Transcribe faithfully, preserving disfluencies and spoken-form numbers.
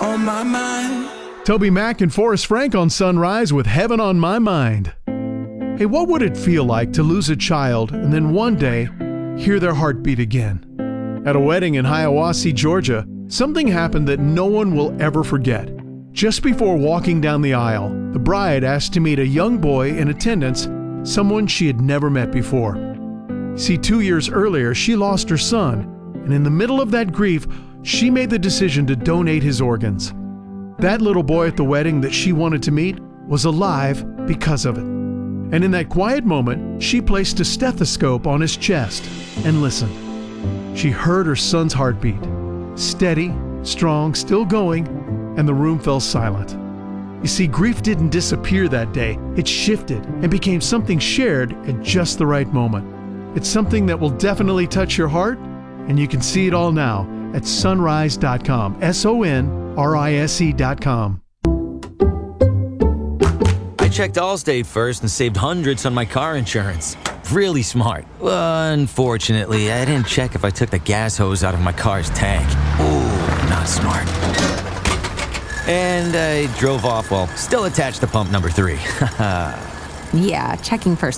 on my mind. Toby Mac and Forrest Frank on Sunrise with Heaven on My Mind. Hey, what would it feel like to lose a child and then one day hear their heartbeat again? At a wedding in Hiawassee, Georgia, something happened that no one will ever forget. Just before walking down the aisle, the bride asked to meet a young boy in attendance, someone she had never met before. See, two years earlier, she lost her son, and in the middle of that grief, she made the decision to donate his organs. That little boy at the wedding that she wanted to meet was alive because of it. And in that quiet moment, she placed a stethoscope on his chest and listened. She heard her son's heartbeat, steady, strong, still going, and the room fell silent. You see, grief didn't disappear that day. It shifted and became something shared at just the right moment. It's something that will definitely touch your heart, and you can see it all now at sonrise dot com, S O N R I S E dot com. I checked Allstate first and saved hundreds on my car insurance. Really smart. Unfortunately, I didn't check if I took the gas hose out of my car's tank. Ooh, not smart. And I drove off while still attached to pump number three. Yeah, checking first